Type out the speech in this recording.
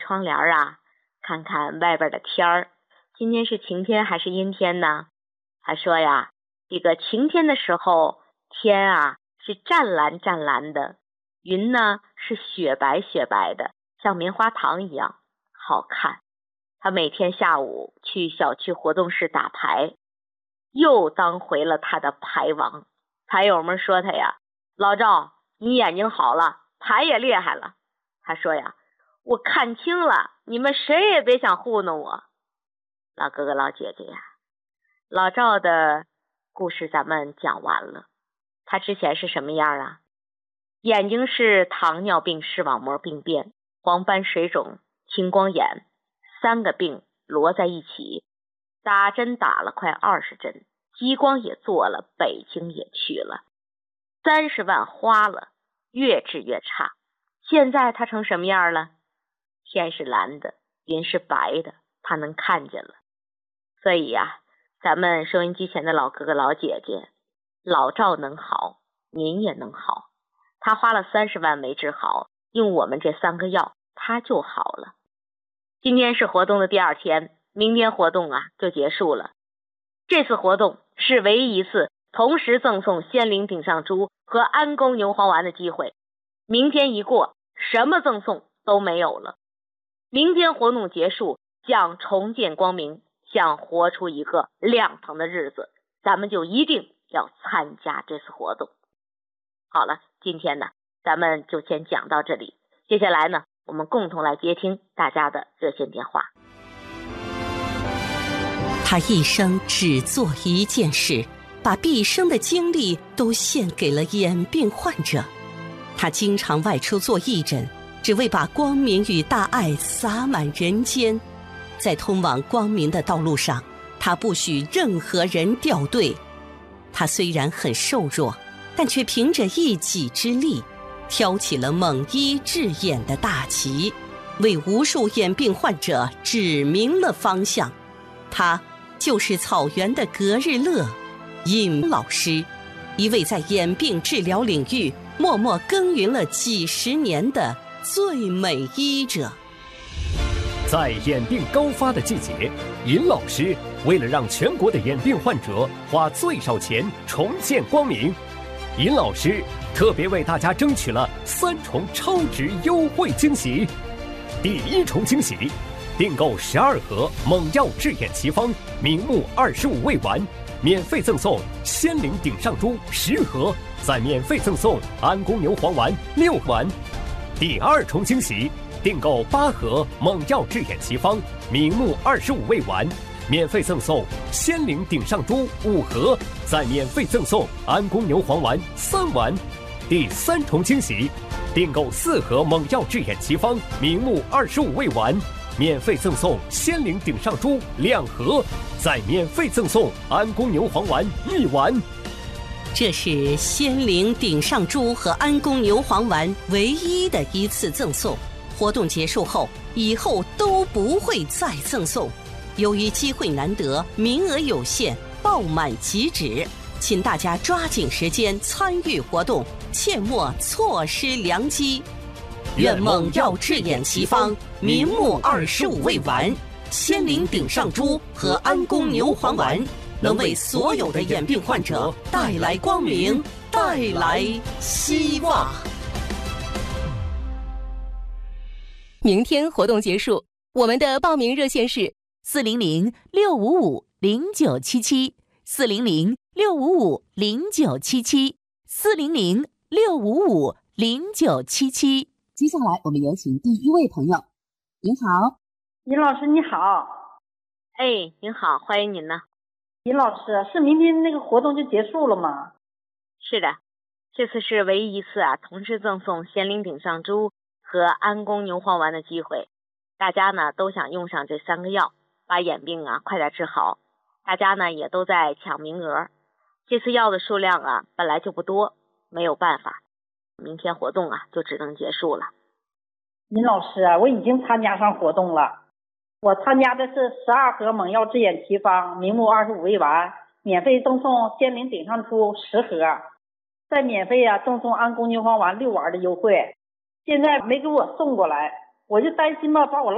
窗帘啊，看看外边的天儿，今天是晴天还是阴天呢？他说呀，这个晴天的时候，天啊是湛蓝湛蓝的，云呢是雪白雪白的，像棉花糖一样好看。他每天下午去小区活动室打牌，又当回了他的牌王。牌友们说他呀，老赵，你眼睛好了，牌也厉害了。他说呀，我看清了，你们谁也别想糊弄我。老哥哥老姐姐呀，老赵的故事咱们讲完了。他之前是什么样啊？眼睛是糖尿病视网膜病变、黄斑水肿、青光眼，3个病摞在一起，打针打了快20针，激光也做了，北京也去了，30万花了，越治越差。现在他成什么样了？天是蓝的，云是白的，他能看见了。所以呀，咱们收音机前的老哥哥老姐姐，老赵能好，您也能好。他花了30万没治好，用我们这3个药，他就好了。今天是活动的第2天，明天活动啊就结束了。这次活动是唯一一次同时赠送仙灵顶上珠和安宫牛黄丸的机会。明天一过，什么赠送都没有了。明天活动结束，想重见光明，想活出一个亮堂的日子，咱们就一定要参加这次活动。好了，今天呢，咱们就先讲到这里。接下来呢，我们共同来接听大家的热线电话。 他一生只做一件事，把毕生的精力都献给了眼病患者。他经常外出做义诊，只为把光明与大爱洒满人间。在通往光明的道路上，他不许任何人掉队。他虽然很瘦弱，但却凭着一己之力，挑起了猛医治眼的大旗，为无数眼病患者指明了方向。他就是草原的格日乐尹老师，一位在眼病治疗领域默默耕耘了几十年的最美医者。 在眼病高发的季节，尹老师为了让全国的眼病患者花最少钱重见光明，尹老师特别为大家争取了3重超值优惠惊喜。第1重惊喜，订购12盒猛药治眼奇方明目25味丸，免费赠送仙灵顶上珠10盒，再免费赠送安宫牛黄丸6丸。第2重惊喜，订购8盒猛药治眼奇方明目25味丸，免费赠送仙灵顶上珠5盒，再免费赠送安宫牛黄丸3丸。第3重惊喜，订购4盒猛药治眼奇方明目25味丸，免费赠送仙灵顶上珠2盒，再免费赠送安宫牛黄丸1丸。 这是仙灵顶上珠和安宫牛黄丸唯一的一次赠送，活动结束后，以后都不会再赠送。由于机会难得，名额有限，爆满即止，请大家抓紧时间参与活动，切莫错失良机。愿猛药治眼奇方明目25味丸、仙灵顶上珠和安宫牛黄丸能为所有的眼病患者带来光明，带来希望。 明天活动结束，我们的报名热线是400-655-0977，400-655-0977。 接下来我们有请第1位朋友。您好。 尹老师你好。 哎，您好，欢迎您呢。 尹老师，是明天那个活动就结束了吗？ 是的，这次是唯一一次啊，同时赠送仙灵顶上珠和安宫牛黄丸的机会。大家呢都想用上这3个药，把眼病啊快点治好。大家呢也都在抢名额。这次药的数量啊本来就不多，没有办法，明天活动啊就只能结束了。 尹老师啊，我已经参加上活动了。我参加的是12盒猛药治眼奇方明目25味丸，免费赠送仙灵顶上珠10盒，再免费赠送安宫牛黄丸6丸的优惠。现在没给我送过来，我就担心吧，把我